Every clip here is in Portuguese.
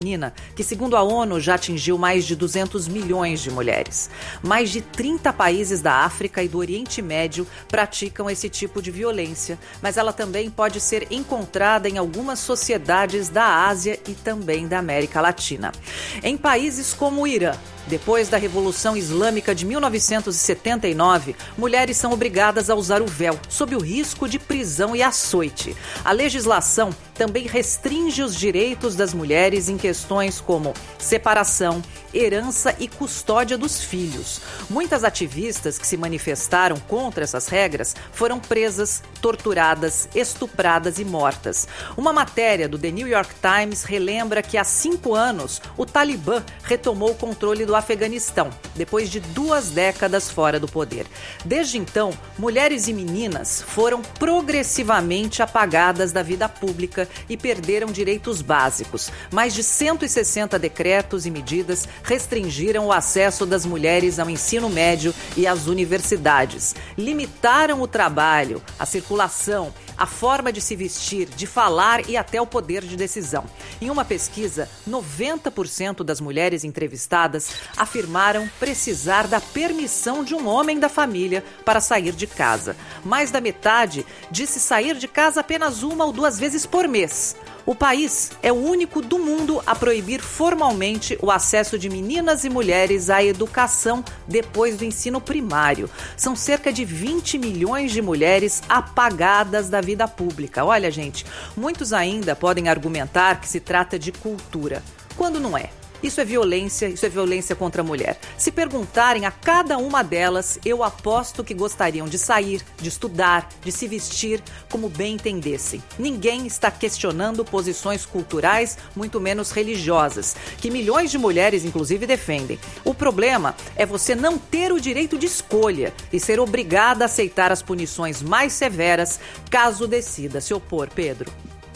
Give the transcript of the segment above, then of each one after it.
que, segundo a ONU, já atingiu mais de 200 milhões de mulheres. Mais de 30 países da África e do Oriente Médio praticam esse tipo de violência, mas ela também pode ser encontrada em algumas sociedades da Ásia e também da América Latina. Em países como o Irã, depois da Revolução Islâmica de 1979, mulheres são obrigadas a usar o véu, sob o risco de prisão e açoite. A legislação também restringe os direitos das mulheres em questões como separação, herança e custódia dos filhos. Muitas ativistas que se manifestaram contra essas regras foram presas, torturadas, estupradas e mortas. Uma matéria do The New York Times relembra que há 5 anos o Talibã retomou o controle do Afeganistão, depois de 2 décadas fora do poder. Desde então, mulheres e meninas foram progressivamente apagadas da vida pública e perderam direitos básicos. Mais de 160 decretos e medidas restringiram o acesso das mulheres ao ensino médio e às universidades. Limitaram o trabalho, a circulação, a forma de se vestir, de falar e até o poder de decisão. Em uma pesquisa, 90% das mulheres entrevistadas afirmaram precisar da permissão de um homem da família para sair de casa. Mais da metade disse sair de casa apenas 1 ou 2 vezes por mês. O país é o único do mundo a proibir formalmente o acesso de meninas e mulheres à educação depois do ensino primário. São cerca de 20 milhões de mulheres apagadas da vida pública. Olha, gente, muitos ainda podem argumentar que se trata de cultura, quando não é. Isso é violência contra a mulher. Se perguntarem a cada uma delas, eu aposto que gostariam de sair, de estudar, de se vestir como bem entendessem. Ninguém está questionando posições culturais, muito menos religiosas, que milhões de mulheres, inclusive, defendem. O problema é você não ter o direito de escolha e ser obrigada a aceitar as punições mais severas caso decida se opor, Pedro.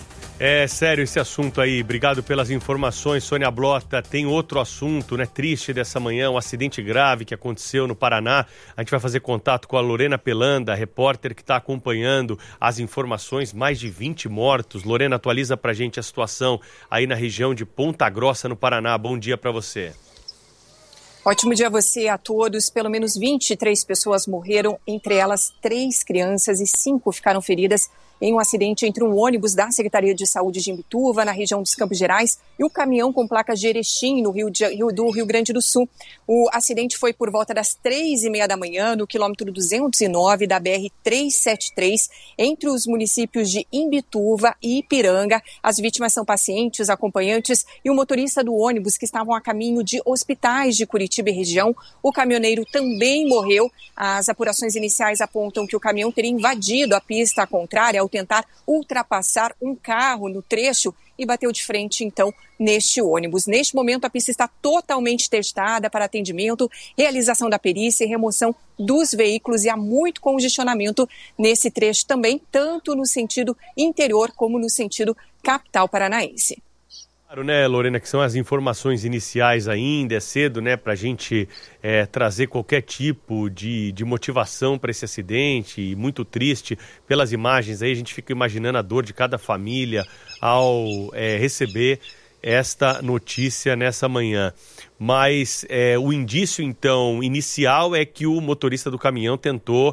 É sério esse assunto aí, obrigado pelas informações, Sônia Blota. Tem outro assunto, né, triste dessa manhã, um acidente grave que aconteceu no Paraná. A gente vai fazer contato com a Lorena Pelanda, a repórter que está acompanhando as informações, mais de 20 mortos. Lorena, atualiza pra gente a situação aí na região de Ponta Grossa, no Paraná. Bom dia para você. Ótimo dia a você e a todos. Pelo menos 23 pessoas morreram, entre elas 3 crianças e 5 ficaram feridas em um acidente entre um ônibus da Secretaria de Saúde de Imbituva, na região dos Campos Gerais, e um caminhão com placas de Erechim, no Rio Grande do Sul. O acidente foi por volta das 3h30 da manhã, no quilômetro 209 da BR-373, entre os municípios de Imbituva e Ipiranga. As vítimas são pacientes, acompanhantes e o motorista do ônibus que estavam a caminho de hospitais de Curitiba e região. O caminhoneiro também morreu. As apurações iniciais apontam que o caminhão teria invadido a pista contrária ao tentar ultrapassar um carro no trecho e bateu de frente, então, neste ônibus. Neste momento, a pista está totalmente testada para atendimento, realização da perícia e remoção dos veículos, e há muito congestionamento nesse trecho também, tanto no sentido interior como no sentido capital paranaense. Claro, né, Lorena, que são as informações iniciais ainda, é cedo, né, para a gente trazer qualquer tipo de motivação para esse acidente, e muito triste pelas imagens aí, a gente fica imaginando a dor de cada família ao receber esta notícia nessa manhã. Mas o indício, então, inicial é que o motorista do caminhão tentou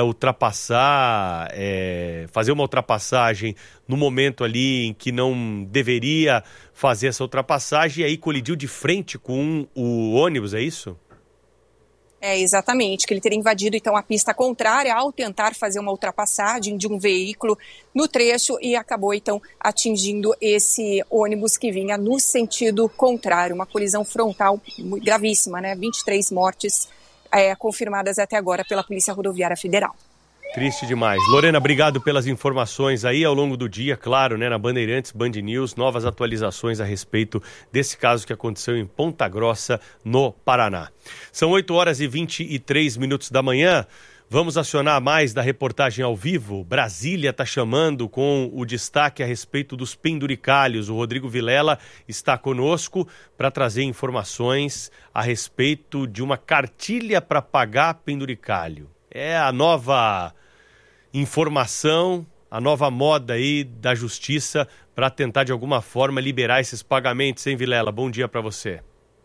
ultrapassar, fazer uma ultrapassagem no momento ali em que não deveria fazer essa ultrapassagem, e aí colidiu de frente com o ônibus, é isso? Exatamente, que ele teria invadido então a pista contrária ao tentar fazer uma ultrapassagem de um veículo no trecho e acabou então atingindo esse ônibus que vinha no sentido contrário. Uma colisão frontal gravíssima, né? 23 mortes confirmadas até agora pela Polícia Rodoviária Federal. Triste demais. Lorena, obrigado pelas informações aí ao longo do dia, claro, né, na Bandeirantes, Band News, novas atualizações a respeito desse caso que aconteceu em Ponta Grossa, no Paraná. São 8h23 da manhã. Vamos acionar mais da reportagem ao vivo. Brasília está chamando com o destaque a respeito dos penduricalhos. O Rodrigo Vilela está conosco para trazer informações a respeito de uma cartilha para pagar penduricalho. É a nova informação, a nova moda aí da justiça para tentar de alguma forma liberar esses pagamentos, hein, Vilela? Bom dia para você.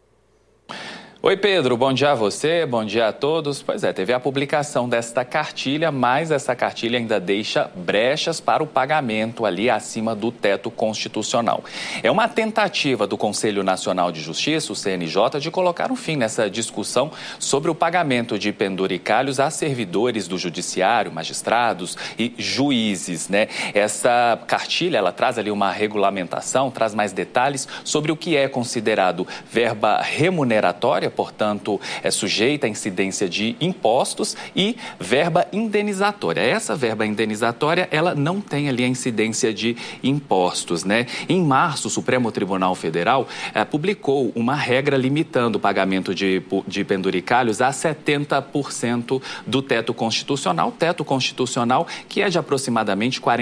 Oi, Pedro, bom dia a você, bom dia a todos. Pois é, teve a publicação desta cartilha, mas essa cartilha ainda deixa brechas para o pagamento ali acima do teto constitucional. É uma tentativa do Conselho Nacional de Justiça, o CNJ, de colocar um fim nessa discussão sobre o pagamento de penduricalhos a servidores do judiciário, magistrados e juízes, né? Essa cartilha, ela traz ali uma regulamentação, traz mais detalhes sobre o que é considerado verba remuneratória, portanto, é sujeita à incidência de impostos, e verba indenizatória. Essa verba indenizatória, ela não tem ali a incidência de impostos, né? Em março, o Supremo Tribunal Federal publicou uma regra limitando o pagamento de penduricalhos a 70% do teto constitucional que é de aproximadamente R$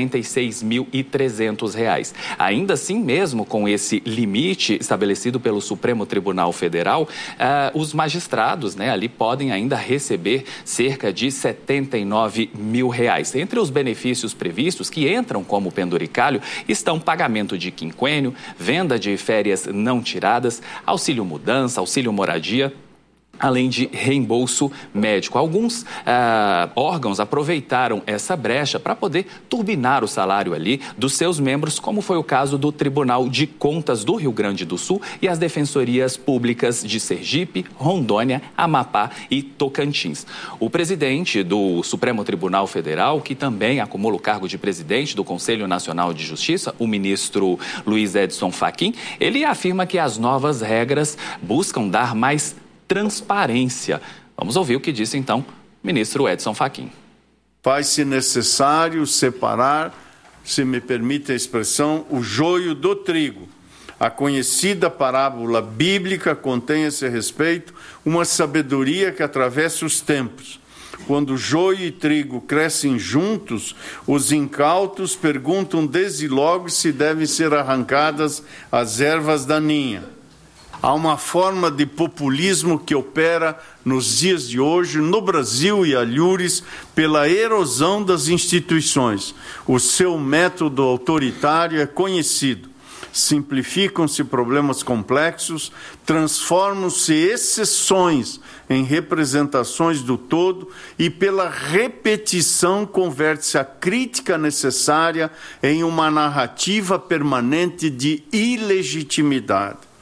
46.300. Ainda assim, mesmo com esse limite estabelecido pelo Supremo Tribunal Federal, os magistrados, né, ali podem ainda receber cerca de R$ 79 mil. Entre os benefícios previstos que entram como penduricalho estão pagamento de quinquênio, venda de férias não tiradas, auxílio mudança, auxílio moradia, além de reembolso médico. Alguns órgãos aproveitaram essa brecha para poder turbinar o salário ali dos seus membros, como foi o caso do Tribunal de Contas do Rio Grande do Sul e as defensorias públicas de Sergipe, Rondônia, Amapá e Tocantins. O presidente do Supremo Tribunal Federal, que também acumula o cargo de presidente do Conselho Nacional de Justiça, o ministro Luiz Edson Fachin, ele afirma que as novas regras buscam dar mais transparência. Vamos ouvir o que disse, então, o ministro Edson Fachin. Faz-se necessário separar, se me permite a expressão, o joio do trigo. A conhecida parábola bíblica contém a esse respeito uma sabedoria que atravessa os tempos. Quando joio e trigo crescem juntos, os incautos perguntam desde logo se devem ser arrancadas as ervas daninhas. Há uma forma de populismo que opera nos dias de hoje no Brasil e alhures pela erosão das instituições. O seu método autoritário é conhecido. Simplificam-se problemas complexos, transformam-se exceções em representações do todo e, pela repetição, converte-se a crítica necessária em uma narrativa permanente de ilegitimidade.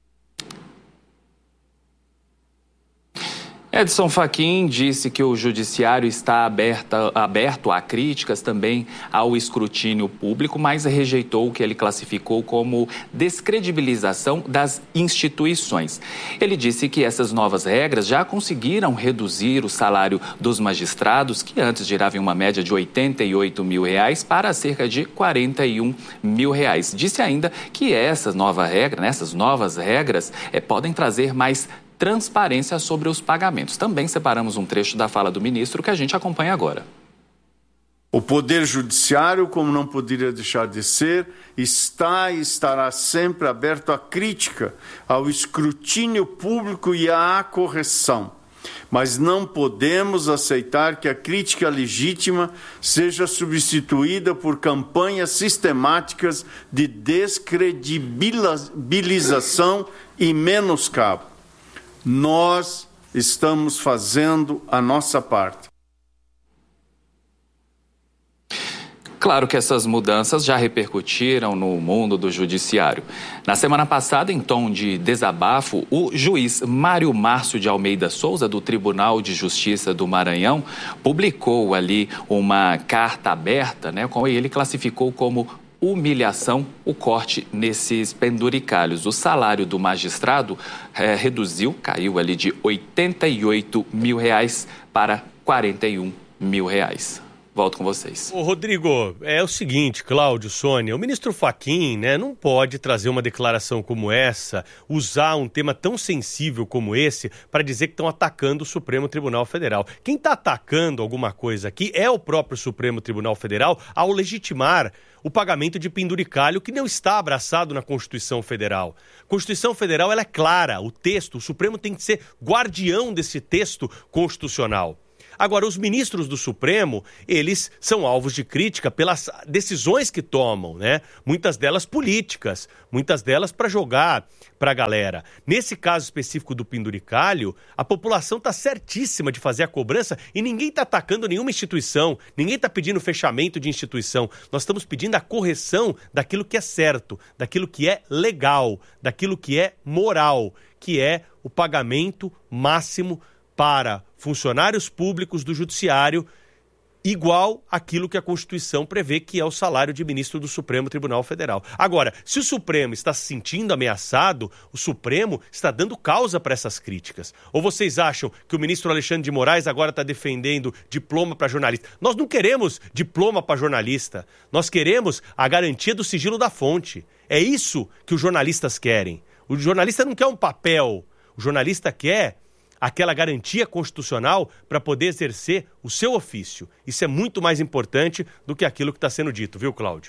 Edson Fachin disse que o judiciário está aberto a críticas, também ao escrutínio público, mas rejeitou o que ele classificou como descredibilização das instituições. Ele disse que essas novas regras já conseguiram reduzir o salário dos magistrados, que antes girava em uma média de R$ 88 mil, para cerca de R$ 41 mil. Disse ainda que essas novas regras podem trazer mais transparência sobre os pagamentos. Também separamos um trecho da fala do ministro que a gente acompanha agora. O Poder Judiciário, como não poderia deixar de ser, está e estará sempre aberto à crítica, ao escrutínio público e à correção. Mas não podemos aceitar que a crítica legítima seja substituída por campanhas sistemáticas de descredibilização e menoscabo. Nós estamos fazendo a nossa parte. Claro que essas mudanças já repercutiram no mundo do judiciário. Na semana passada, em tom de desabafo, o juiz Mário Márcio de Almeida Souza, do Tribunal de Justiça do Maranhão, publicou ali uma carta aberta, né, com ele classificou como humilhação o corte nesses penduricalhos. O salário do magistrado caiu ali de R$ 88 mil para R$ 41 mil. Volto com vocês. Ô, Rodrigo, é o seguinte, Cláudio, Sônia, o ministro Fachin, né, não pode trazer uma declaração como essa, usar um tema tão sensível como esse para dizer que estão atacando o Supremo Tribunal Federal. Quem está atacando alguma coisa aqui é o próprio Supremo Tribunal Federal ao legitimar o pagamento de penduricalho que não está abraçado na Constituição Federal. A Constituição Federal, ela é clara, o texto, o Supremo tem que ser guardião desse texto constitucional. Agora, os ministros do Supremo, eles são alvos de crítica pelas decisões que tomam, né? Muitas delas políticas, muitas delas para jogar para a galera. Nesse caso específico do penduricalho, a população está certíssima de fazer a cobrança e ninguém está atacando nenhuma instituição, ninguém está pedindo fechamento de instituição. Nós estamos pedindo a correção daquilo que é certo, daquilo que é legal, daquilo que é moral, que é o pagamento máximo para funcionários públicos do Judiciário, igual àquilo que a Constituição prevê, que é o salário de ministro do Supremo Tribunal Federal. Agora, se o Supremo está se sentindo ameaçado, o Supremo está dando causa para essas críticas. Ou vocês acham que o ministro Alexandre de Moraes agora está defendendo diploma para jornalista? Nós não queremos diploma para jornalista. Nós queremos a garantia do sigilo da fonte. É isso que os jornalistas querem. O jornalista não quer um papel. O jornalista quer aquela garantia constitucional para poder exercer o seu ofício. Isso é muito mais importante do que aquilo que está sendo dito, viu, Cláudio?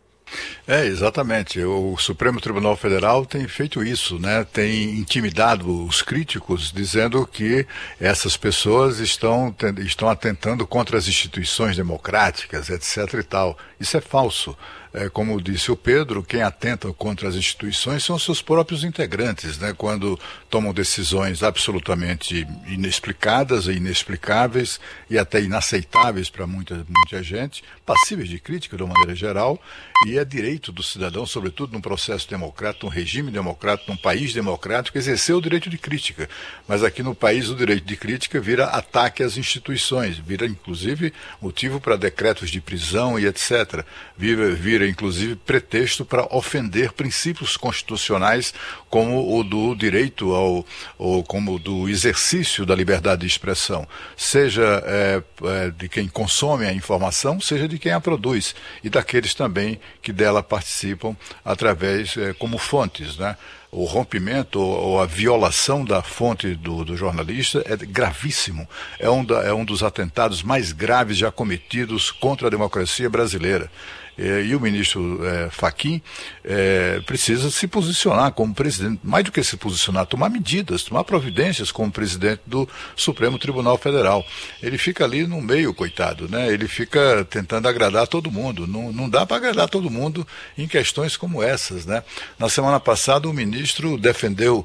Exatamente. O Supremo Tribunal Federal tem feito isso, né? Tem intimidado os críticos, dizendo que essas pessoas estão atentando contra as instituições democráticas, etc. e tal. Isso é falso. Como disse o Pedro, quem atenta contra as instituições são seus próprios integrantes, né? Quando tomam decisões absolutamente inexplicadas e inexplicáveis e até inaceitáveis para muita gente, passíveis de crítica de uma maneira geral, e é direito do cidadão, sobretudo num processo democrático, num regime democrático, num país democrático, exercer o direito de crítica. Mas aqui no país o direito de crítica vira ataque às instituições, vira inclusive motivo para decretos de prisão e etc. Vira inclusive pretexto para ofender princípios constitucionais como o do direito ou como o do exercício da liberdade de expressão, seja de quem consome a informação, seja de quem a produz, e daqueles também que dela participam através como fontes, né? O rompimento ou a violação da fonte do jornalista é gravíssimo. É um dos atentados mais graves já cometidos contra a democracia brasileira. E o ministro Fachin precisa se posicionar como presidente, mais do que se posicionar, tomar medidas, tomar providências como presidente do Supremo Tribunal Federal. Ele fica ali no meio, coitado, né? Ele fica tentando agradar todo mundo. Não dá para agradar todo mundo em questões como essas, né? Na semana passada o ministro defendeu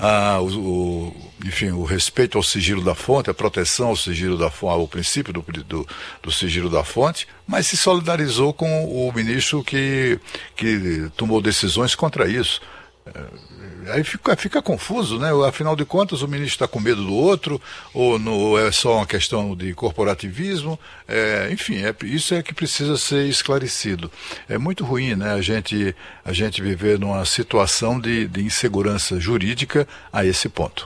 o respeito ao sigilo da fonte, a proteção ao sigilo da fonte, ao princípio do sigilo da fonte, mas se solidarizou com o ministro que tomou decisões contra isso. Aí fica confuso, né? Afinal de contas, o ministro está com medo do outro, ou é só uma questão de corporativismo? Enfim, isso é que precisa ser esclarecido. É muito ruim, né? A gente viver numa situação de insegurança jurídica a esse ponto.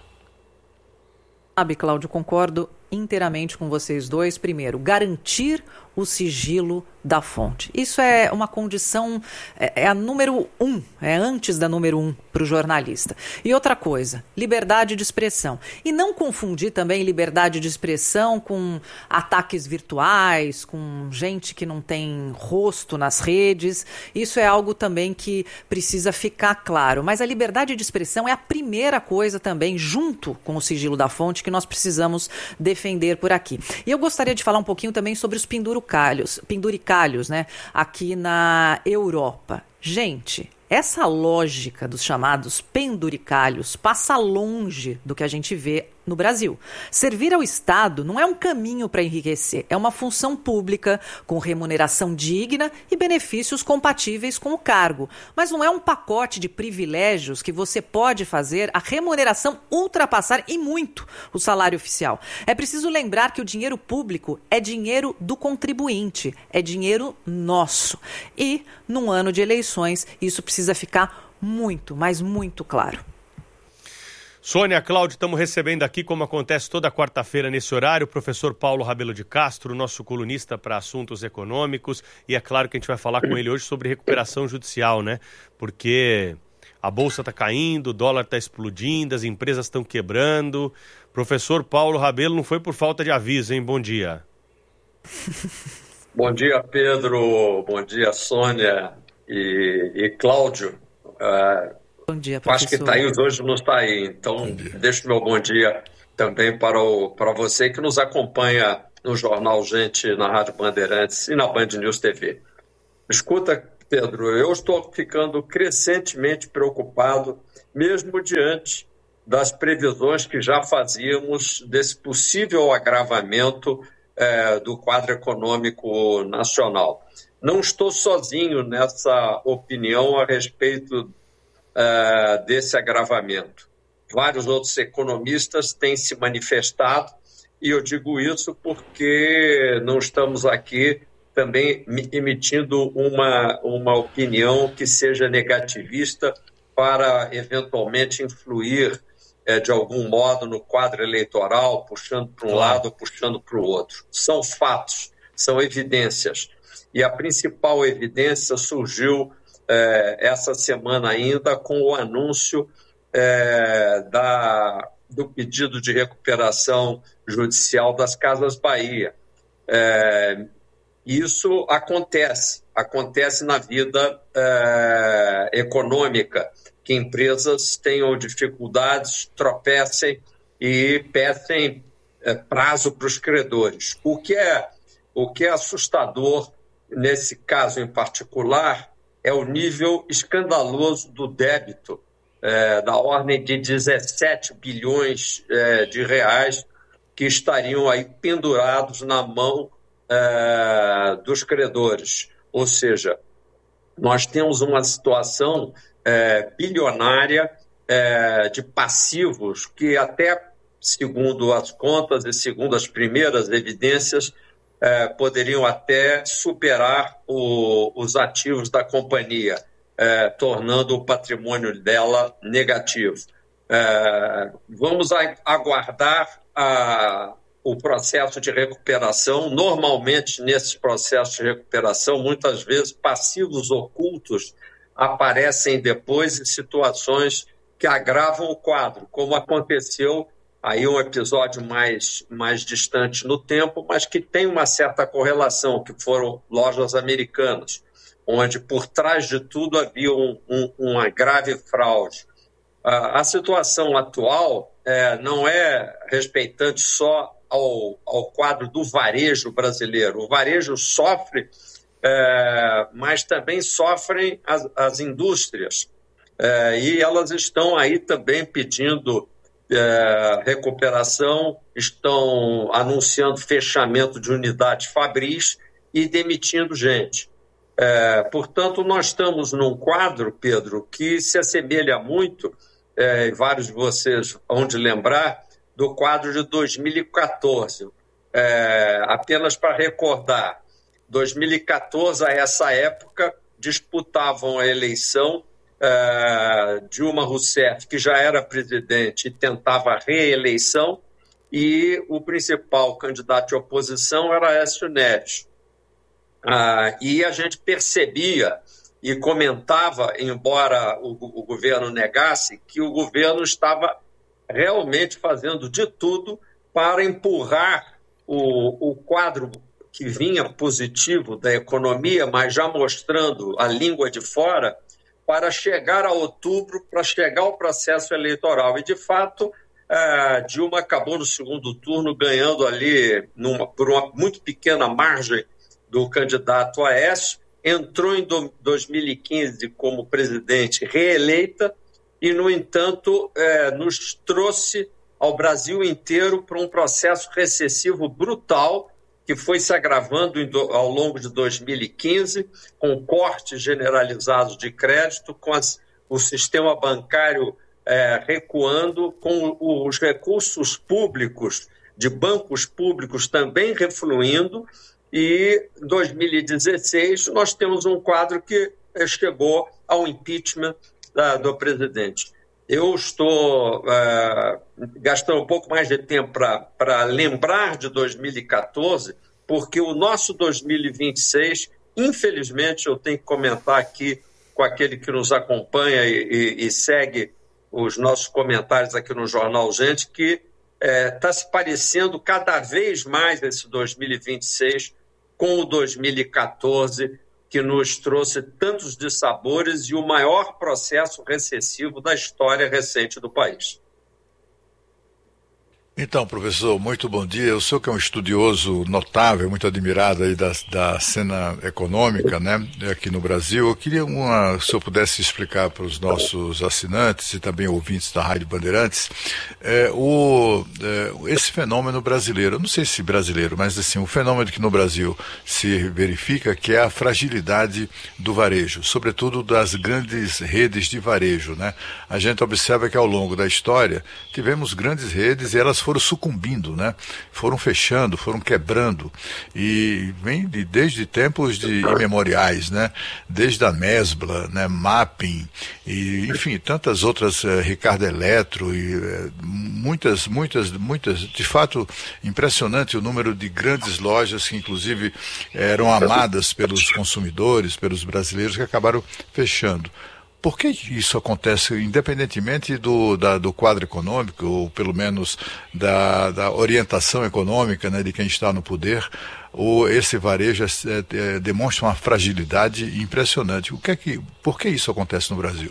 Sabe, Cláudio, concordo inteiramente com vocês dois. Primeiro, garantir o sigilo da fonte. Isso é uma condição, é a número 1, é antes da número 1 para o jornalista. E outra coisa, liberdade de expressão. E não confundir também liberdade de expressão com ataques virtuais, com gente que não tem rosto nas redes. Isso é algo também que precisa ficar claro. Mas a liberdade de expressão é a primeira coisa também, junto com o sigilo da fonte, que nós precisamos defender por aqui. E eu gostaria de falar um pouquinho também sobre os penduricalhos, né, aqui na Europa. Gente, essa lógica dos chamados penduricalhos passa longe do que a gente vê no Brasil. Servir ao Estado não é um caminho para enriquecer, é uma função pública com remuneração digna e benefícios compatíveis com o cargo. Mas não é um pacote de privilégios que você pode fazer a remuneração ultrapassar e muito o salário oficial. É preciso lembrar que o dinheiro público é dinheiro do contribuinte, é dinheiro nosso. E, num ano de eleições, isso precisa ficar muito, mas muito claro. Sônia, Cláudio, estamos recebendo aqui, como acontece toda quarta-feira nesse horário, o professor Paulo Rabelo de Castro, nosso colunista para assuntos econômicos, e é claro que a gente vai falar com ele hoje sobre recuperação judicial, né? Porque a bolsa está caindo, o dólar está explodindo, as empresas estão quebrando. Professor Paulo Rabelo, não foi por falta de aviso, hein? Bom dia. Bom dia, Pedro. Bom dia, Sônia e Cláudio. Bom dia, professor. Acho que Thaís hoje não está aí, então deixo meu bom dia também para você que nos acompanha no Jornal Gente, na Rádio Bandeirantes e na Band News TV. Escuta, Pedro, eu estou ficando crescentemente preocupado, mesmo diante das previsões que já fazíamos desse possível agravamento do quadro econômico nacional. Não estou sozinho nessa opinião a respeito desse agravamento. Vários outros economistas têm se manifestado, e eu digo isso porque não estamos aqui também emitindo uma opinião que seja negativista para eventualmente influir de algum modo no quadro eleitoral, puxando para um lado, puxando para o outro. São fatos, são evidências. E a principal evidência surgiu essa semana ainda com o anúncio do pedido de recuperação judicial das Casas Bahia. Isso acontece na vida econômica, que empresas tenham dificuldades, tropecem e peçam prazo para os credores. O que é assustador nesse caso em particular é o nível escandaloso do débito, da ordem de 17 bilhões de reais que estariam aí pendurados na mão dos credores. Ou seja, nós temos uma situação bilionária de passivos que até, segundo as contas e segundo as primeiras evidências, poderiam até superar os ativos da companhia, tornando o patrimônio dela negativo. Vamos aguardar o processo de recuperação. Normalmente, nesses processos de recuperação, muitas vezes passivos ocultos aparecem depois em situações que agravam o quadro, como aconteceu aí um episódio mais distante no tempo, mas que tem uma certa correlação, que foram lojas americanas, onde por trás de tudo havia uma grave fraude. A situação atual não é respeitante só ao quadro do varejo brasileiro. O varejo sofre, mas também sofrem as indústrias. E elas estão aí também pedindo recuperação, estão anunciando fechamento de unidades fabris e demitindo gente. Portanto, nós estamos num quadro, Pedro, que se assemelha muito, vários de vocês vão de lembrar, do quadro de 2014. Apenas para recordar, 2014, a essa época, disputavam a eleição Dilma Rousseff, que já era presidente e tentava a reeleição, e o principal candidato de oposição era Aécio Neves. E a gente percebia e comentava, embora o governo negasse, que o governo estava realmente fazendo de tudo para empurrar o quadro que vinha positivo da economia, mas já mostrando a língua de fora, para chegar a outubro, para chegar ao processo eleitoral. E, de fato, Dilma acabou no segundo turno ganhando ali por uma muito pequena margem do candidato Aécio, entrou em 2015 como presidente reeleita e, no entanto, nos trouxe ao Brasil inteiro para um processo recessivo brutal que foi se agravando ao longo de 2015, com cortes generalizados de crédito, com o sistema bancário recuando, com os recursos públicos de bancos públicos também refluindo, e em 2016 nós temos um quadro que chegou ao impeachment do presidente. Eu estou gastando um pouco mais de tempo para lembrar de 2014, porque o nosso 2026, infelizmente, eu tenho que comentar aqui com aquele que nos acompanha e segue os nossos comentários aqui no Jornal Gente, que está se parecendo cada vez mais esse 2026 com o 2014, que nos trouxe tantos dissabores e o maior processo recessivo da história recente do país. Então, professor, muito bom dia. Eu sou que é um estudioso notável, muito admirado aí da cena econômica, né, aqui no Brasil. Eu queria se o senhor pudesse explicar para os nossos assinantes e também ouvintes da Rádio Bandeirantes esse fenômeno brasileiro. Eu não sei se brasileiro, mas assim, o fenômeno que no Brasil se verifica, que é a fragilidade do varejo, sobretudo das grandes redes de varejo, né? A gente observa que ao longo da história tivemos grandes redes e elas foram sucumbindo, né? Foram fechando, foram quebrando, e vem desde tempos imemoriais, né? Desde a Mesbla, né? Mapping, e enfim, tantas outras, Ricardo Eletro, e muitas, de fato, impressionante o número de grandes lojas que inclusive eram amadas pelos consumidores, pelos brasileiros, que acabaram fechando. Por que isso acontece, independentemente do quadro econômico, ou pelo menos da orientação econômica, né, de quem está no poder, ou esse varejo demonstra uma fragilidade impressionante? Por que isso acontece no Brasil?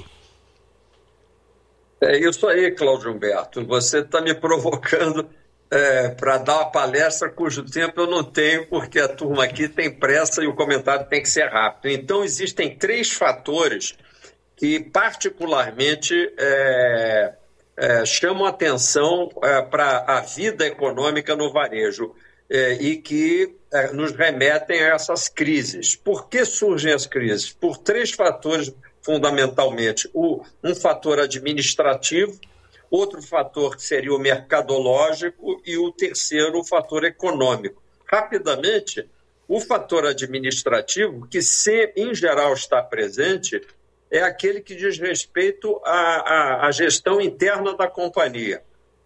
É isso aí, Cláudio Humberto. Você está me provocando para dar uma palestra cujo tempo eu não tenho, porque a turma aqui tem pressa e o comentário tem que ser rápido. Então, existem 3 fatores que particularmente chamam atenção para a vida econômica no varejo e que nos remetem a essas crises. Por que surgem as crises? Por 3 fatores, fundamentalmente. Um fator administrativo, outro fator que seria o mercadológico e o terceiro, o fator econômico. Rapidamente, o fator administrativo, que em geral está presente, é aquele que diz respeito à gestão interna da companhia.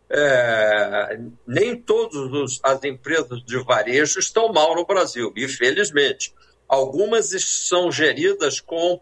Nem todas as empresas de varejo estão mal no Brasil, infelizmente. Algumas são geridas com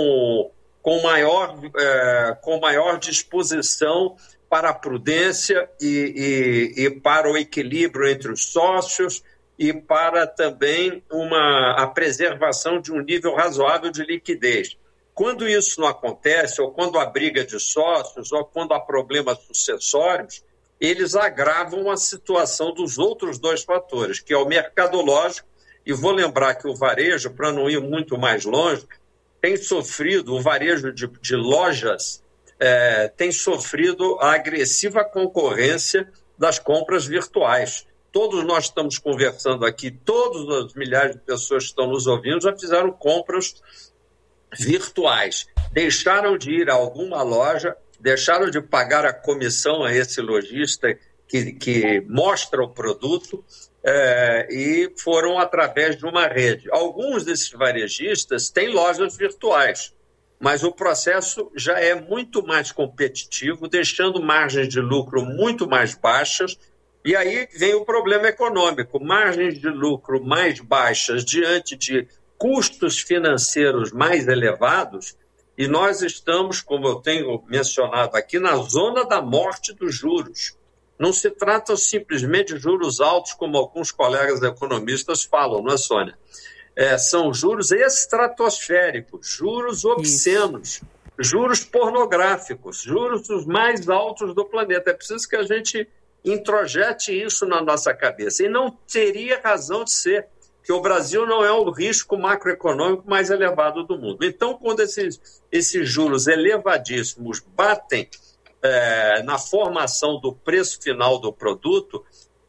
maior disposição para a prudência e para o equilíbrio entre os sócios e para também a preservação de um nível razoável de liquidez. Quando isso não acontece, ou quando há briga de sócios, ou quando há problemas sucessórios, eles agravam a situação dos outros 2 fatores, que é o mercadológico, e vou lembrar que o varejo, para não ir muito mais longe, tem sofrido, o varejo de lojas tem sofrido a agressiva concorrência das compras virtuais. Todos nós estamos conversando aqui, todas as milhares de pessoas que estão nos ouvindo já fizeram compras virtuais. Deixaram de ir a alguma loja, deixaram de pagar a comissão a esse lojista que mostra o produto e foram através de uma rede. Alguns desses varejistas têm lojas virtuais, mas o processo já é muito mais competitivo, deixando margens de lucro muito mais baixas, e aí vem o problema econômico. Margens de lucro mais baixas diante de custos financeiros mais elevados, e nós estamos, como eu tenho mencionado aqui, na zona da morte dos juros. Não se trata simplesmente de juros altos, como alguns colegas economistas falam, não é, Sônia? São juros estratosféricos, juros obscenos, juros pornográficos, juros os mais altos do planeta. É preciso que a gente introjete isso na nossa cabeça. E não teria razão de ser, que o Brasil não é o risco macroeconômico mais elevado do mundo. Então, quando esses juros elevadíssimos batem na formação do preço final do produto,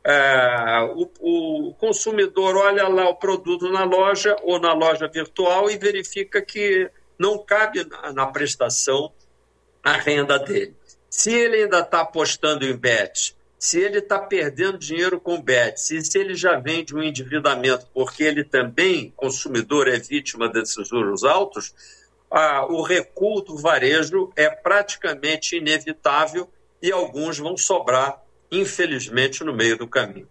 o consumidor olha lá o produto na loja ou na loja virtual e verifica que não cabe na prestação a renda dele. Se ele ainda está apostando em bets, se ele está perdendo dinheiro com bets, e se ele já vem de um endividamento, porque ele também, consumidor, é vítima desses juros altos, o recuo do varejo é praticamente inevitável e alguns vão sobrar, infelizmente, no meio do caminho.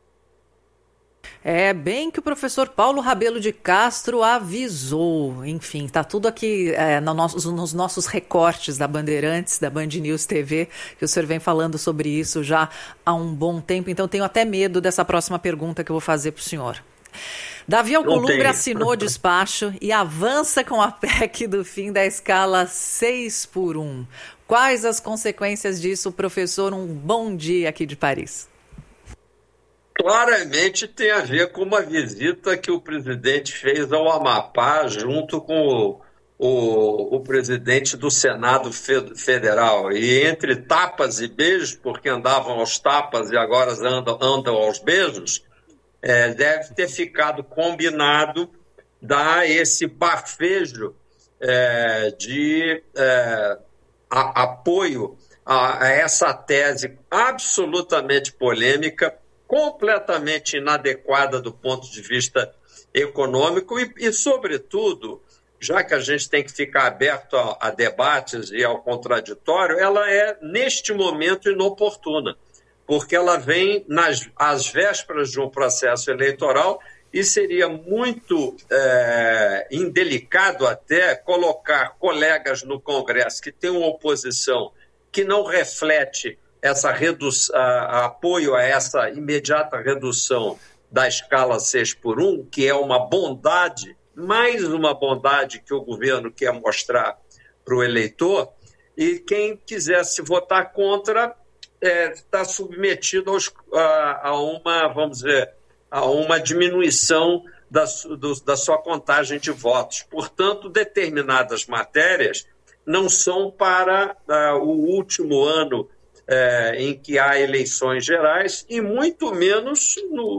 É bem que o professor Paulo Rabelo de Castro avisou. Enfim, está tudo aqui nos nossos recortes da Bandeirantes, da Band News TV, que o senhor vem falando sobre isso já há um bom tempo. Então, tenho até medo dessa próxima pergunta que eu vou fazer para o senhor. Davi Alcolumbre assinou despacho e avança com a PEC do fim da escala 6x1. Quais as consequências disso, professor? Um bom dia aqui de Paris. Claramente tem a ver com uma visita que o presidente fez ao Amapá junto com o presidente do Senado Federal. E entre tapas e beijos, porque andavam aos tapas e agora andam aos beijos, deve ter ficado combinado dar esse bafejo de apoio a essa tese absolutamente polêmica, completamente inadequada do ponto de vista econômico e, sobretudo, já que a gente tem que ficar aberto a debates e ao contraditório, ela é, neste momento, inoportuna, porque ela vem às vésperas de um processo eleitoral e seria muito indelicado até colocar colegas no Congresso que têm uma oposição que não reflete apoio a essa imediata redução da escala 6x1, que é uma bondade, mais uma bondade que o governo quer mostrar para o eleitor, e quem quisesse votar contra está submetido a uma diminuição da sua contagem de votos. Portanto, determinadas matérias não são para o último ano em que há eleições gerais e muito menos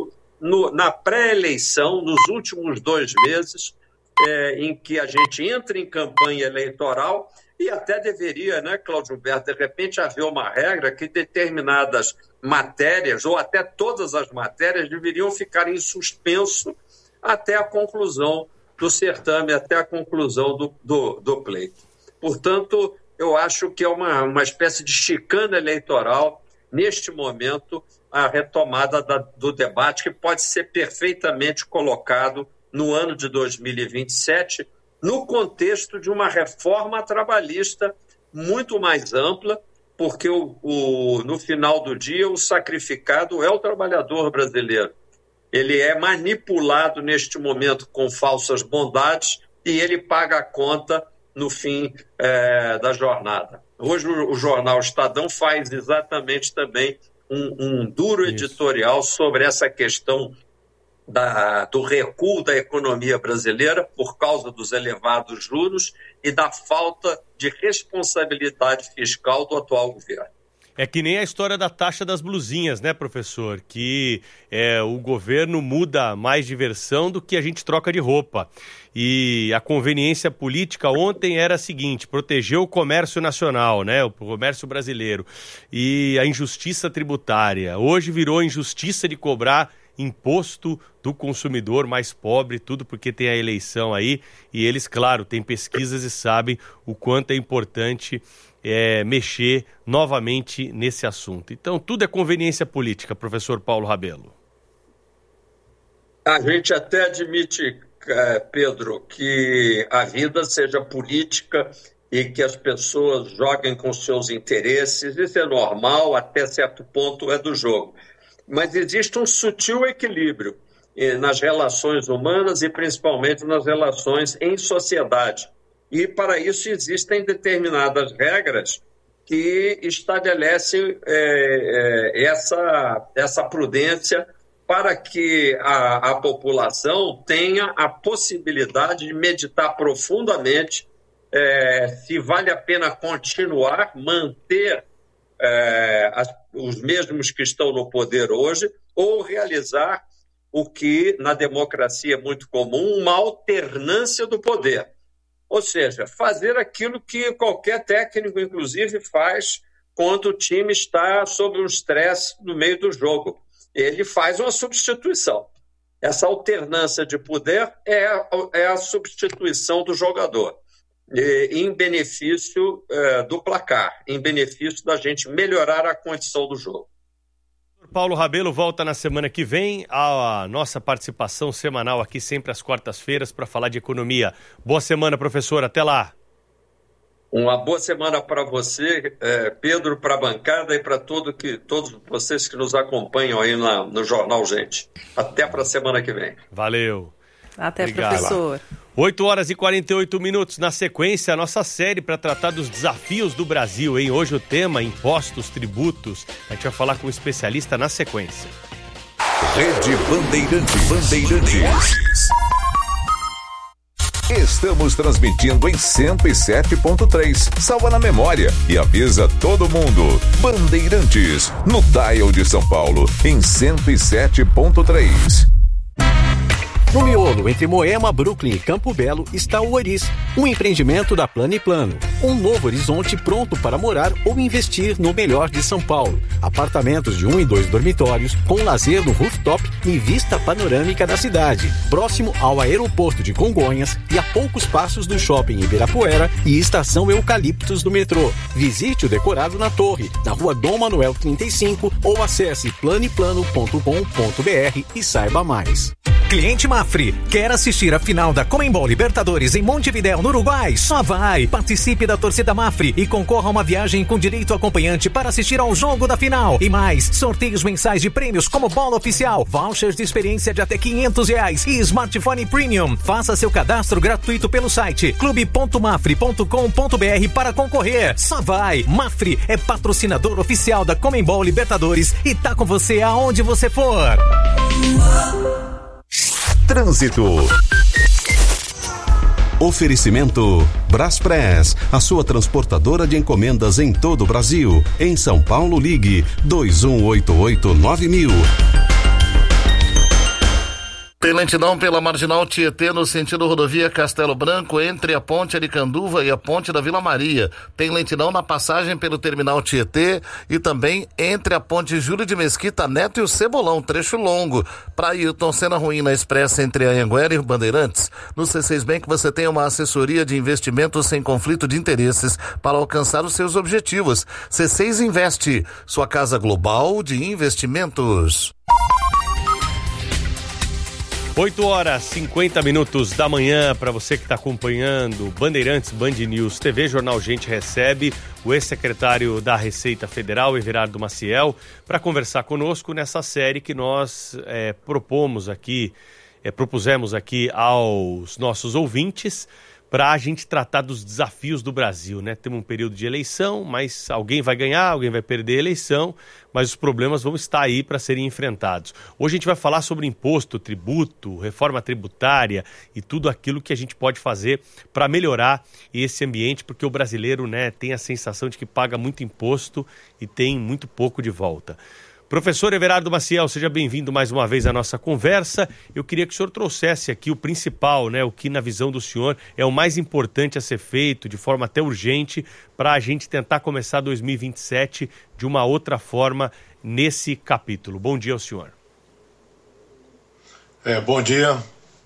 na pré-eleição, nos últimos 2 meses, em que a gente entra em campanha eleitoral e até deveria, né, Cláudio Humberto, de repente haver uma regra que determinadas matérias, ou até todas as matérias, deveriam ficar em suspenso até a conclusão do certame, até a conclusão do pleito. Portanto, eu acho que é uma espécie de chicana eleitoral, neste momento, a retomada do debate, que pode ser perfeitamente colocado no ano de 2027, no contexto de uma reforma trabalhista muito mais ampla, porque no final do dia o sacrificado é o trabalhador brasileiro. Ele é manipulado neste momento com falsas bondades e ele paga a conta no fim da jornada. Hoje o jornal Estadão faz exatamente também um duro editorial sobre essa questão do recuo da economia brasileira por causa dos elevados juros e da falta de responsabilidade fiscal do atual governo. É que nem a história da taxa das blusinhas, né, professor? Que o governo muda mais de versão do que a gente troca de roupa. E a conveniência política ontem era a seguinte: proteger o comércio nacional, né, o comércio brasileiro. E a injustiça tributária. Hoje virou injustiça de cobrar imposto do consumidor mais pobre, tudo porque tem a eleição aí. E eles, claro, têm pesquisas e sabem o quanto é importante mexer novamente nesse assunto. Então, tudo é conveniência política, professor Paulo Rabelo. A gente até admite, Pedro, que a vida seja política e que as pessoas joguem com seus interesses. Isso é normal, até certo ponto é do jogo. Mas existe um sutil equilíbrio nas relações humanas e principalmente nas relações em sociedade. E, para isso, existem determinadas regras que estabelecem essa prudência para que a população tenha a possibilidade de meditar profundamente se vale a pena continuar, manter os mesmos que estão no poder hoje, ou realizar o que na democracia é muito comum, uma alternância do poder. Ou seja, fazer aquilo que qualquer técnico, inclusive, faz quando o time está sob um estresse no meio do jogo. Ele faz uma substituição. Essa alternância de poder é a substituição do jogador, em benefício do placar, em benefício da gente melhorar a condição do jogo. Paulo Rabelo volta na semana que vem a nossa participação semanal aqui sempre às quartas-feiras para falar de economia. Boa semana, professor. Até lá. Uma boa semana para você, Pedro, para a bancada e para todos vocês que nos acompanham aí no Jornal Gente. Até para a semana que vem. Valeu. Até, obrigado. professor. 8 horas e 48 minutos. Na sequência, a nossa série para tratar dos desafios do Brasil, hein? Hoje o tema, impostos, tributos. A gente vai falar com um especialista na sequência. Rede Bandeirantes. Estamos transmitindo em 107.3. Salva na memória e avisa todo mundo. Bandeirantes, no dial de São Paulo, em 107.3. No miolo, entre Moema, Brooklyn e Campo Belo, está o Oris, um empreendimento da Plano & Plano. Um novo horizonte pronto para morar ou investir no melhor de São Paulo. Apartamentos de 1 e 2 dormitórios, com lazer no rooftop e vista panorâmica da cidade. Próximo ao aeroporto de Congonhas e a poucos passos do shopping Ibirapuera e estação Eucaliptos do metrô. Visite o decorado na torre, na rua Dom Manuel 35 ou acesse planeplano.com.br e saiba mais. Cliente Mafre, quer assistir a final da Conmebol Libertadores em Montevidéu, no Uruguai? Só vai! Participe da torcida Mafre e concorra a uma viagem com direito acompanhante para assistir ao jogo da final. E mais, sorteios mensais de prêmios como bola oficial, vouchers de experiência de até R$500 e smartphone premium. Faça seu cadastro gratuito pelo site clube.mafre.com.br para concorrer. Só vai! Mafre é patrocinador oficial da Conmebol Libertadores e tá com você aonde você for. Trânsito. Oferecimento Braspress, a sua transportadora de encomendas em todo o Brasil. Em São Paulo, ligue 2188-9000. Tem lentidão pela Marginal Tietê no sentido rodovia Castelo Branco, entre a Ponte Aricanduva e a Ponte da Vila Maria. Tem lentidão na passagem pelo Terminal Tietê e também entre a Ponte Júlio de Mesquita Neto e o Cebolão, trecho longo. Para Ailton Senna Ruim na Expressa entre Anhanguera e Bandeirantes. No C6 Bank você tem uma assessoria de investimentos sem conflito de interesses para alcançar os seus objetivos. C6 Investe, sua casa global de investimentos. 8 horas 50 minutos da manhã, para você que está acompanhando Bandeirantes, Band News TV, Jornal Gente recebe o ex-secretário da Receita Federal, Everardo Maciel, para conversar conosco nessa série que nós propusemos aqui aos nossos ouvintes, para a gente tratar dos desafios do Brasil, né? Temos um período de eleição, mas alguém vai ganhar, alguém vai perder a eleição, mas os problemas vão estar aí para serem enfrentados. Hoje a gente vai falar sobre imposto, tributo, reforma tributária e tudo aquilo que a gente pode fazer para melhorar esse ambiente, porque o brasileiro, né, tem a sensação de que paga muito imposto e tem muito pouco de volta. Professor Everardo Maciel, seja bem-vindo mais uma vez à nossa conversa. Eu queria que o senhor trouxesse aqui o principal, né, o que na visão do senhor é o mais importante a ser feito, de forma até urgente, para a gente tentar começar 2027 de uma outra forma nesse capítulo. Bom dia ao senhor. Bom dia.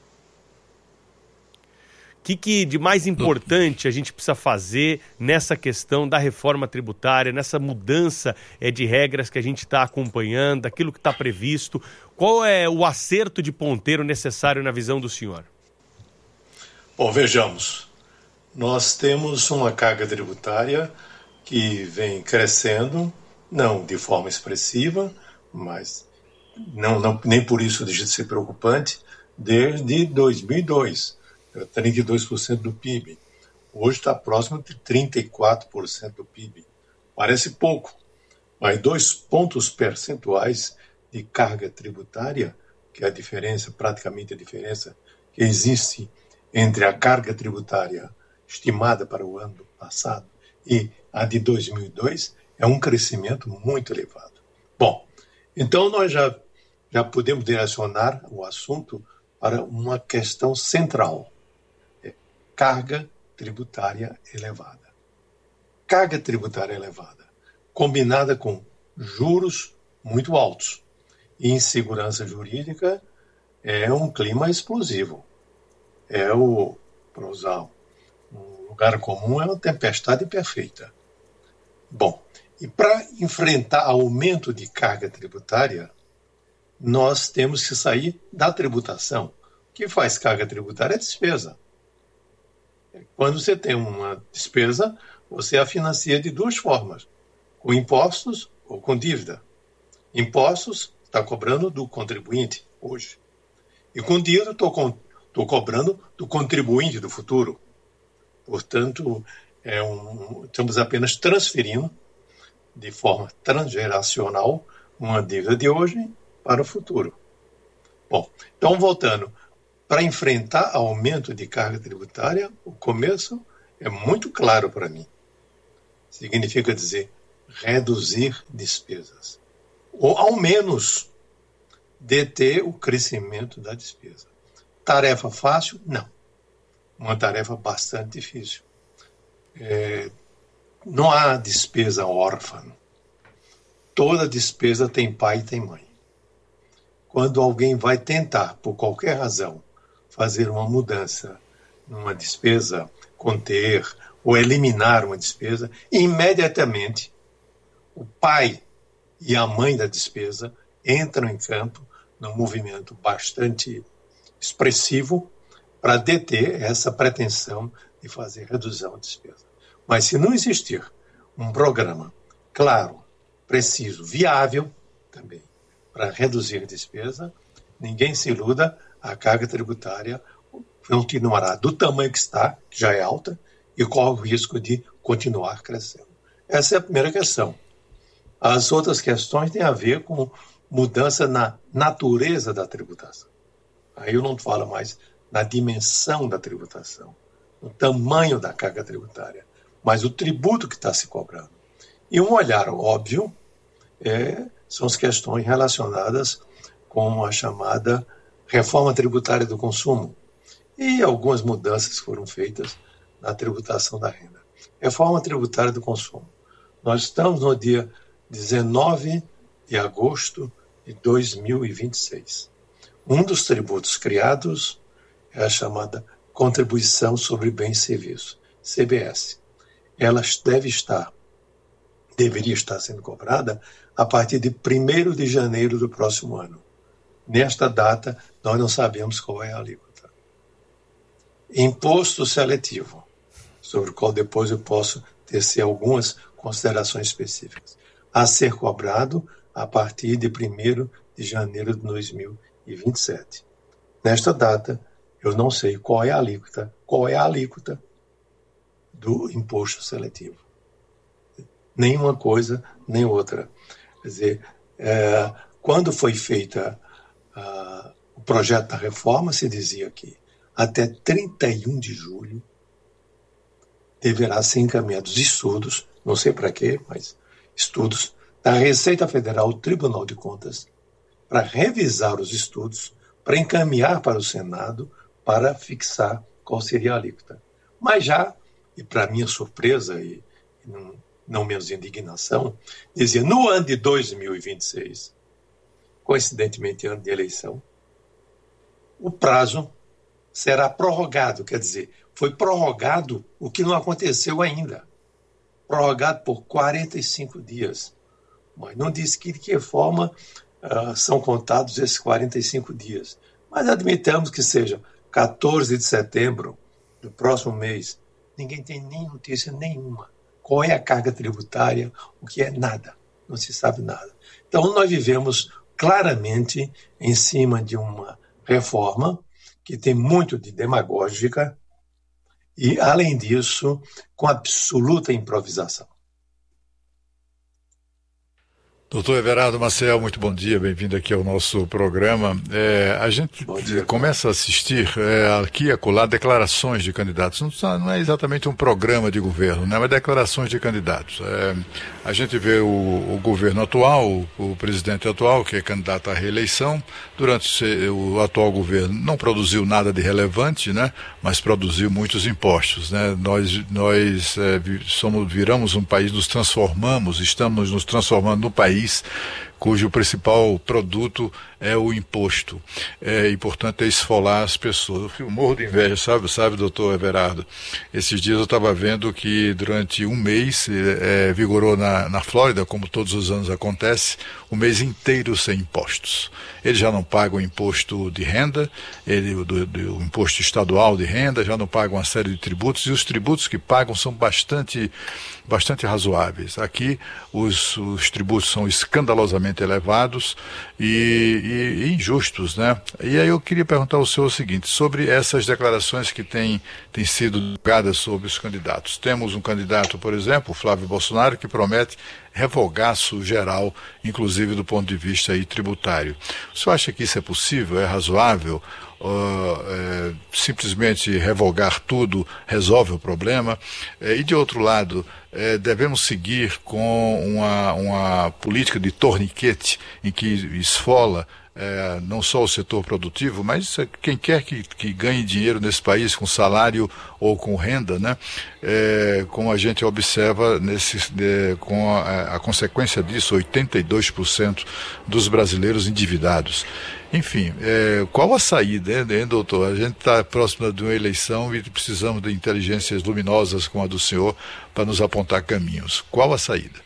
O que de mais importante a gente precisa fazer nessa questão da reforma tributária, nessa mudança de regras que a gente está acompanhando, aquilo que está previsto? Qual é o acerto de ponteiro necessário na visão do senhor? Bom, vejamos. Nós temos uma carga tributária que vem crescendo, não de forma expressiva, mas nem por isso deixa de ser preocupante, desde 2002. 32% do PIB. Hoje está próximo de 34% do PIB. Parece pouco, mas 2 pontos percentuais de carga tributária, que é a diferença, praticamente a diferença que existe entre a carga tributária estimada para o ano passado e a de 2002, é um crescimento muito elevado. Bom, então nós já podemos direcionar o assunto para uma questão central. Carga tributária elevada. Carga tributária elevada, combinada com juros muito altos e insegurança jurídica, é um clima explosivo. Para usar um lugar comum, é uma tempestade perfeita. Bom, e para enfrentar aumento de carga tributária, nós temos que sair da tributação. O que faz carga tributária é despesa. Quando você tem uma despesa, você a financia de duas formas, com impostos ou com dívida. Impostos está cobrando do contribuinte hoje. E com dívida estou cobrando do contribuinte do futuro. Portanto, estamos apenas transferindo de forma transgeracional uma dívida de hoje para o futuro. Bom, então voltando, para enfrentar aumento de carga tributária, o começo é muito claro para mim. Significa dizer reduzir despesas. Ou, ao menos, deter o crescimento da despesa. Tarefa fácil? Não. Uma tarefa bastante difícil. Não há despesa órfã. Toda despesa tem pai e tem mãe. Quando alguém vai tentar, por qualquer razão, fazer uma mudança numa despesa, conter ou eliminar uma despesa, imediatamente o pai e a mãe da despesa entram em campo num movimento bastante expressivo para deter essa pretensão de fazer redução de despesa. Mas se não existir um programa claro, preciso, viável também para reduzir a despesa, ninguém se iluda, a carga tributária continuará do tamanho que está, que já é alta, e corre o risco de continuar crescendo. Essa é a primeira questão. As outras questões têm a ver com mudança na natureza da tributação. Aí eu não falo mais na dimensão da tributação, no tamanho da carga tributária, mas o tributo que está se cobrando. E um olhar óbvio são as questões relacionadas com a chamada reforma tributária do consumo e algumas mudanças foram feitas na tributação da renda. Reforma tributária do consumo. Nós estamos no dia 19 de agosto de 2026. Um dos tributos criados é a chamada Contribuição sobre Bens e Serviços, CBS. Ela deveria estar sendo cobrada a partir de 1º de janeiro do próximo ano. Nesta data, nós não sabemos qual é a alíquota. Imposto seletivo, sobre o qual depois eu posso tecer algumas considerações específicas, a ser cobrado a partir de 1º de janeiro de 2027. Nesta data, eu não sei qual é a alíquota do imposto seletivo. Nem uma coisa, nem outra. Quer dizer, quando foi feita o projeto da reforma, se dizia que até 31 de julho deverá ser encaminhados estudos, não sei para quê, mas estudos da Receita Federal, Tribunal de Contas, para revisar os estudos, para encaminhar para o Senado, para fixar qual seria a alíquota. Mas já, e para minha surpresa e não menos indignação, dizia, no ano de 2026, coincidentemente ano de eleição, o prazo será prorrogado, quer dizer, foi prorrogado o que não aconteceu ainda, prorrogado por 45 dias, mas não disse de que forma são contados esses 45 dias, mas admitamos que seja 14 de setembro do próximo mês, ninguém tem nem notícia nenhuma. Qual é a carga tributária? O que é? Nada. Não se sabe nada. Então, nós vivemos claramente em cima de uma reforma que tem muito de demagógica e, além disso, com absoluta improvisação. Doutor Everardo Maciel, muito bom dia, bem-vindo aqui ao nosso programa. A gente começa a assistir aqui e acolá declarações de candidatos. Não é exatamente um programa de governo, né, mas declarações de candidatos. A gente vê o governo atual, o presidente atual, que é candidato à reeleição. Durante o atual governo não produziu nada de relevante, né, mas produziu muitos impostos. Né? Nós viramos um país, estamos nos transformando no país cujo principal produto é o imposto, e portanto é esfolar as pessoas. Eu morro de inveja, sabe, doutor Everardo? Esses dias eu estava vendo que durante um mês vigorou na Flórida, como todos os anos acontece, um mês inteiro sem impostos. Eles já não pagam imposto de renda, o imposto estadual de renda, já não pagam uma série de tributos, e os tributos que pagam são bastante razoáveis. Aqui os tributos são escandalosamente elevados e injustos, né? E aí eu queria perguntar ao senhor o seguinte, sobre essas declarações que têm sido divulgadas sobre os candidatos. Temos um candidato, por exemplo, Flávio Bolsonaro, que promete revogaço geral, inclusive do ponto de vista aí tributário. O senhor acha que isso é possível, é razoável? Simplesmente revogar tudo resolve o problema? E de outro lado, devemos seguir com uma política de torniquete em que esfola não só o setor produtivo, mas quem quer que ganhe dinheiro nesse país com salário ou com renda, né? Como a gente observa com a consequência disso, 82% dos brasileiros endividados. Enfim, qual a saída, hein, doutor? A gente está próximo de uma eleição e precisamos de inteligências luminosas como a do senhor para nos apontar caminhos. Qual a saída?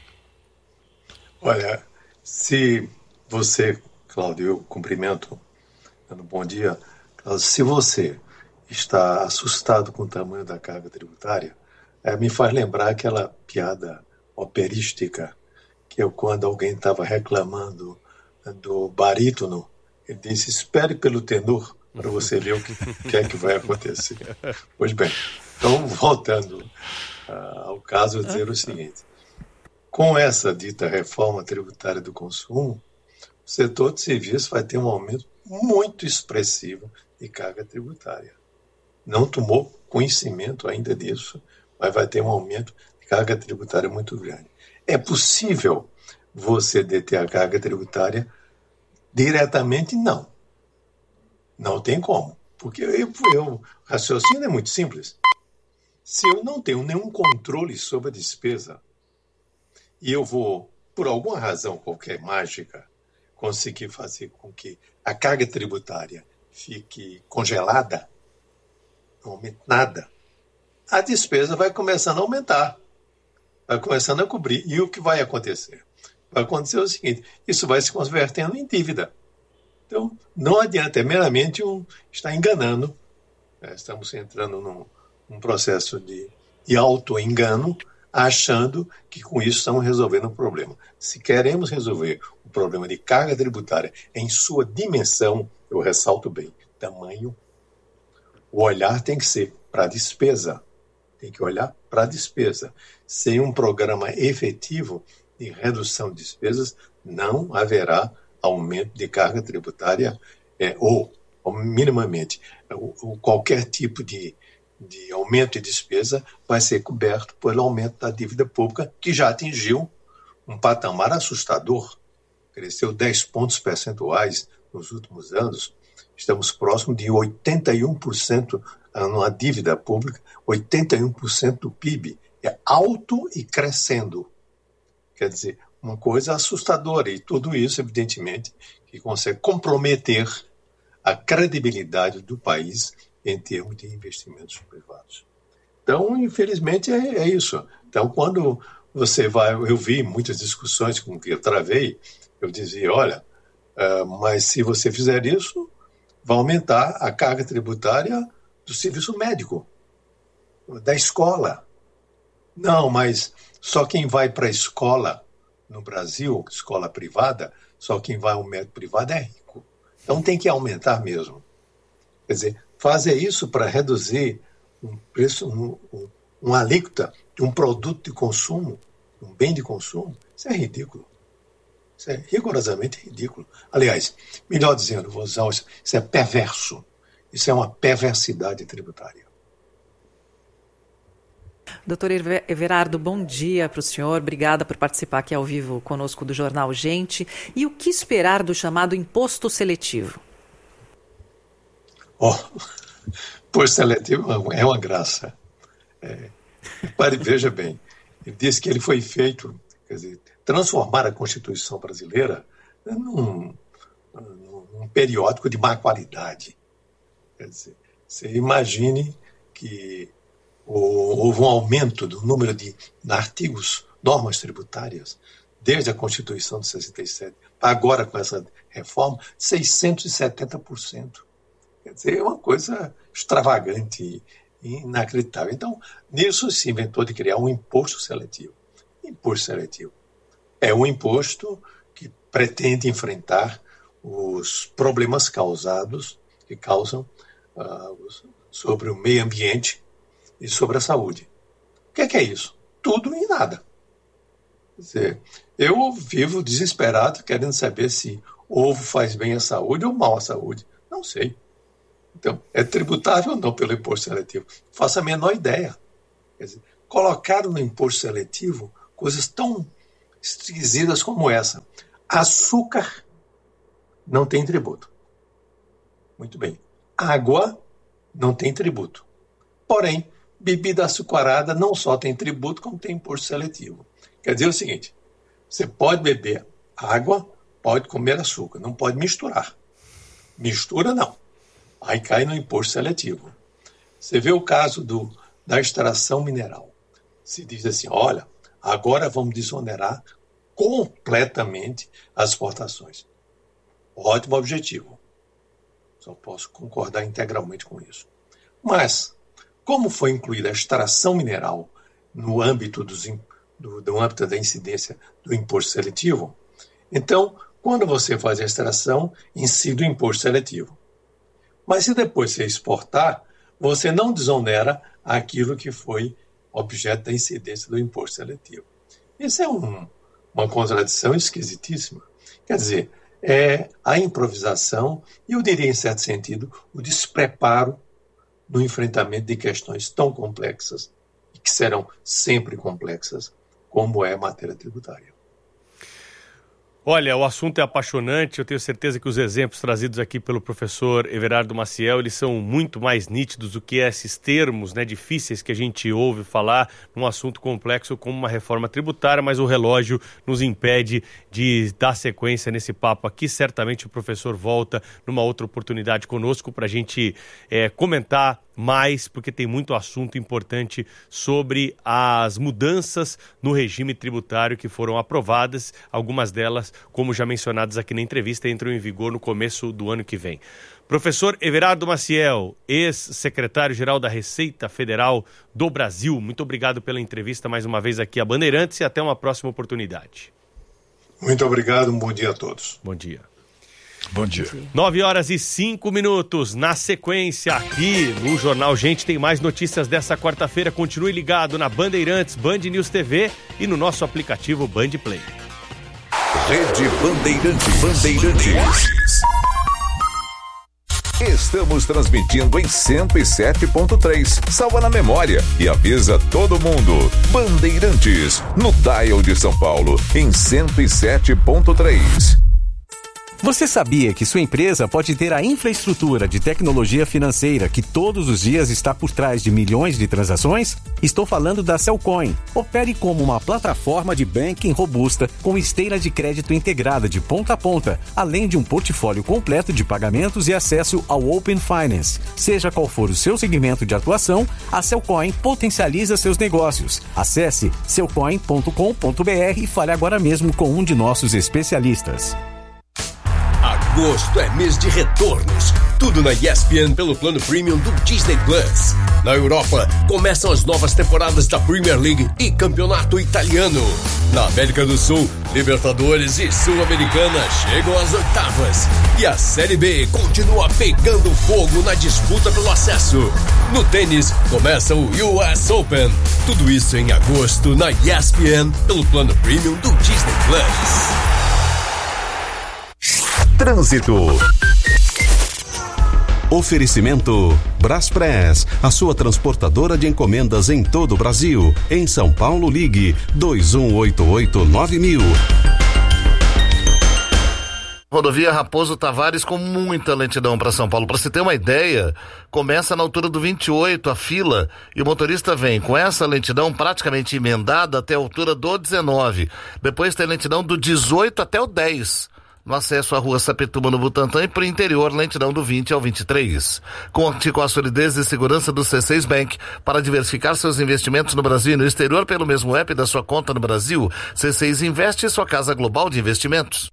Olha, se você, Cláudio, eu cumprimento, dando bom dia. Cláudio, se você está assustado com o tamanho da carga tributária, me faz lembrar aquela piada operística, que é quando alguém estava reclamando do barítono. Ele disse, espere pelo tenor para você ver o que é que vai acontecer. Pois bem, então voltando ao caso, eu dizer o seguinte, com essa dita reforma tributária do consumo, o setor de serviços vai ter um aumento muito expressivo de carga tributária. Não tomou conhecimento ainda disso, mas vai ter um aumento de carga tributária muito grande. É possível você deter a carga tributária diretamente? Não. Não tem como. Porque o raciocínio é muito simples. Se eu não tenho nenhum controle sobre a despesa e eu vou, por alguma razão qualquer mágica, conseguir fazer com que a carga tributária fique congelada, não aumente nada, a despesa vai começando a aumentar, vai começando a cobrir. E o que vai acontecer? Vai acontecer o seguinte, isso vai se convertendo em dívida. Então, não adianta, é meramente estar enganando. Estamos entrando num processo de auto-engano, achando que com isso estamos resolvendo o problema. Se queremos resolver o problema de carga tributária em sua dimensão, eu ressalto bem, tamanho, o olhar tem que ser para a despesa. Tem que olhar para a despesa. Sem um programa efetivo de redução de despesas, não haverá aumento de carga tributária ou minimamente, qualquer tipo de aumento de despesa vai ser coberto pelo aumento da dívida pública, que já atingiu um patamar assustador. Cresceu 10 pontos percentuais nos últimos anos. Estamos próximos de 81% na dívida pública, 81% do PIB. É alto e crescendo. Quer dizer, uma coisa assustadora. E tudo isso, evidentemente, que consegue comprometer a credibilidade do país em termos de investimentos privados. Então, infelizmente, é isso. Então, quando você vai... Eu vi muitas discussões com que eu travei, eu dizia, olha, mas se você fizer isso, vai aumentar a carga tributária do serviço médico, da escola. Não, mas só quem vai para a escola no Brasil, escola privada, só quem vai ao médico privado é rico. Então tem que aumentar mesmo. Quer dizer, fazer isso para reduzir um preço, uma alíquota de um produto de consumo, um bem de consumo, isso é ridículo. Isso é rigorosamente ridículo. Aliás, melhor dizendo, vou usar isso é perverso. Isso é uma perversidade tributária. Doutor Everardo, bom dia para o senhor. Obrigada por participar aqui ao vivo conosco do Jornal Gente. E o que esperar do chamado imposto seletivo? Imposto seletivo é uma graça. Veja bem, ele disse que ele foi feito, quer dizer, transformar a Constituição brasileira num periódico de má qualidade. Quer dizer, você imagine que houve um aumento do número de artigos, normas tributárias, desde a Constituição de 67, agora com essa reforma, 670%. Quer dizer, é uma coisa extravagante e inacreditável. Então, nisso se inventou de criar um imposto seletivo. Imposto seletivo é um imposto que pretende enfrentar os problemas que causam sobre o meio ambiente e sobre a saúde. O que é isso? Tudo e nada. Quer dizer, eu vivo desesperado querendo saber se ovo faz bem à saúde ou mal à saúde. Não sei. Então, é tributável ou não pelo imposto seletivo? Faço a menor ideia. Quer dizer, colocaram no imposto seletivo coisas tão esquisitas como essa. Açúcar não tem tributo. Muito bem. Água não tem tributo. Porém, bebida açucarada não só tem tributo, como tem imposto seletivo. Quer dizer o seguinte, você pode beber água, pode comer açúcar, não pode misturar. Mistura não. Aí cai no imposto seletivo. Você vê o caso da extração mineral. Se diz assim, olha, agora vamos desonerar completamente as exportações. Ótimo objetivo. Só posso concordar integralmente com isso. Mas, como foi incluída a extração mineral no âmbito do âmbito da incidência do imposto seletivo, então, quando você faz a extração, incide o imposto seletivo. Mas se depois você exportar, você não desonera aquilo que foi objeto da incidência do imposto seletivo. Isso é uma contradição esquisitíssima. Quer dizer, é a improvisação e, eu diria, em certo sentido, o despreparo no enfrentamento de questões tão complexas e que serão sempre complexas, como é a matéria tributária. Olha, o assunto é apaixonante, eu tenho certeza que os exemplos trazidos aqui pelo professor Everardo Maciel, eles são muito mais nítidos do que esses termos, né, difíceis que a gente ouve falar num assunto complexo como uma reforma tributária, mas o relógio nos impede de dar sequência nesse papo aqui. Certamente o professor volta numa outra oportunidade conosco para a gente comentar mais, porque tem muito assunto importante sobre as mudanças no regime tributário que foram aprovadas, algumas delas, como já mencionadas aqui na entrevista, entram em vigor no começo do ano que vem. Professor Everardo Maciel, ex-secretário-geral da Receita Federal do Brasil, muito obrigado pela entrevista mais uma vez aqui a Bandeirantes e até uma próxima oportunidade. Muito obrigado, um bom dia a todos. Bom dia. Bom dia. 9h05. Na sequência, aqui no Jornal Gente, tem mais notícias dessa quarta-feira. Continue ligado na Bandeirantes, Band News TV e no nosso aplicativo Band Play. Rede Bandeirantes. Estamos transmitindo em 107.3. Salva na memória e avisa todo mundo. Bandeirantes, no dial de São Paulo, em 107.3. Você sabia que sua empresa pode ter a infraestrutura de tecnologia financeira que todos os dias está por trás de milhões de transações? Estou falando da Cellcoin. Opere como uma plataforma de banking robusta com esteira de crédito integrada de ponta a ponta, além de um portfólio completo de pagamentos e acesso ao Open Finance. Seja qual for o seu segmento de atuação, a Cellcoin potencializa seus negócios. Acesse cellcoin.com.br e fale agora mesmo com um de nossos especialistas. Agosto é mês de retornos. Tudo na ESPN pelo plano premium do Disney Plus. Na Europa, começam as novas temporadas da Premier League e Campeonato Italiano. Na América do Sul, Libertadores e Sul-Americana chegam às oitavas. E a Série B continua pegando fogo na disputa pelo acesso. No tênis, começa o US Open. Tudo isso em agosto na ESPN pelo plano premium do Disney Plus. Trânsito. Oferecimento Braspress, a sua transportadora de encomendas em todo o Brasil. Em São Paulo, ligue 2188-9000. Rodovia Raposo Tavares com muita lentidão para São Paulo. Para você ter uma ideia, começa na altura do 28 a fila e o motorista vem com essa lentidão praticamente emendada até a altura do 19. Depois tem lentidão do 18 até o 10. no acesso à rua Sapetuma, no Butantã, e para o interior, lentidão do 20 ao 23. Conte com a solidez e segurança do C6 Bank para diversificar seus investimentos no Brasil e no exterior pelo mesmo app da sua conta no Brasil. C6 Investe, sua casa global de investimentos.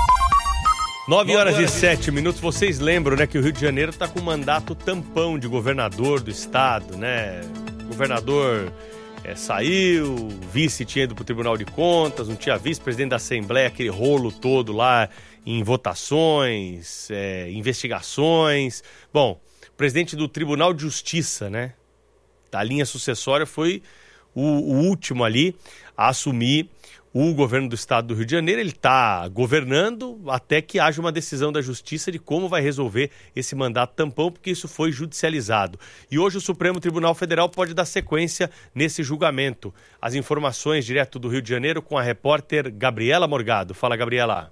9h07. Vocês lembram, né, que o Rio de Janeiro está com um mandato tampão de governador do estado, né? O governador saiu, vice tinha ido para o Tribunal de Contas, não tinha vice, presidente da Assembleia, aquele rolo todo lá em votações, investigações. Bom, o presidente do Tribunal de Justiça, né, da linha sucessória, foi o último ali a assumir o governo do estado do Rio de Janeiro. Ele está governando até que haja uma decisão da Justiça de como vai resolver esse mandato tampão, porque isso foi judicializado. E hoje o Supremo Tribunal Federal pode dar sequência nesse julgamento. As informações direto do Rio de Janeiro com a repórter Gabriela Morgado. Fala, Gabriela.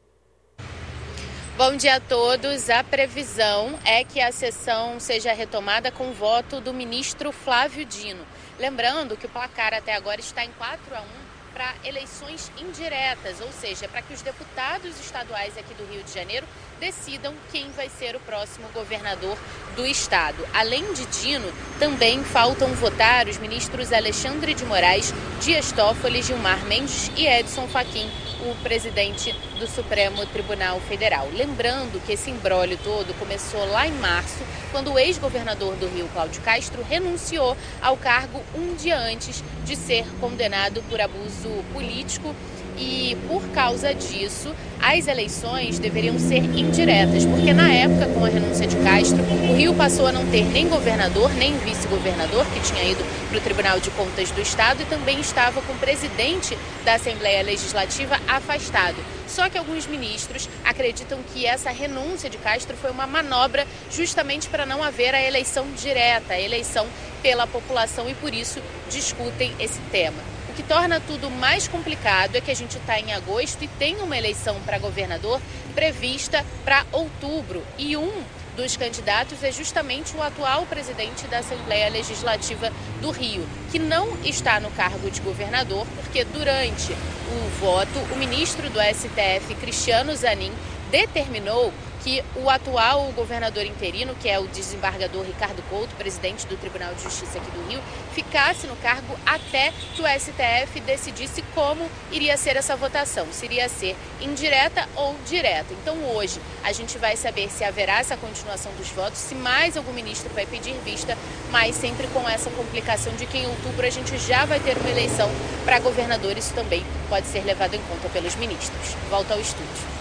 Bom dia a todos. A previsão é que a sessão seja retomada com o voto do ministro Flávio Dino. Lembrando que o placar até agora está em 4-1 para eleições indiretas, ou seja, para que os deputados estaduais aqui do Rio de Janeiro decidam quem vai ser o próximo governador do estado. Além de Dino, também faltam votar os ministros Alexandre de Moraes, Dias Toffoli, Gilmar Mendes e Edson Fachin, o presidente do Supremo Tribunal Federal. Lembrando que esse imbróglio todo começou lá em março, quando o ex-governador do Rio, Cláudio Castro, renunciou ao cargo um dia antes de ser condenado por abuso político. E por causa disso, as eleições deveriam ser indiretas, porque na época, com a renúncia de Castro, o Rio passou a não ter nem governador, nem vice-governador, que tinha ido para o Tribunal de Contas do Estado, e também estava com o presidente da Assembleia Legislativa afastado. Só que alguns ministros acreditam que essa renúncia de Castro foi uma manobra justamente para não haver a eleição direta, a eleição pela população, e por isso discutem esse tema. O que torna tudo mais complicado é que a gente está em agosto e tem uma eleição para governador prevista para outubro. E um dos candidatos é justamente o atual presidente da Assembleia Legislativa do Rio, que não está no cargo de governador, porque durante o voto, o ministro do STF, Cristiano Zanin, determinou que o atual governador interino, que é o desembargador Ricardo Couto, presidente do Tribunal de Justiça aqui do Rio, ficasse no cargo até que o STF decidisse como iria ser essa votação, se iria ser indireta ou direta. Então hoje a gente vai saber se haverá essa continuação dos votos, se mais algum ministro vai pedir vista, mas sempre com essa complicação de que em outubro a gente já vai ter uma eleição para governador. Isso também pode ser levado em conta pelos ministros. Volto ao estúdio.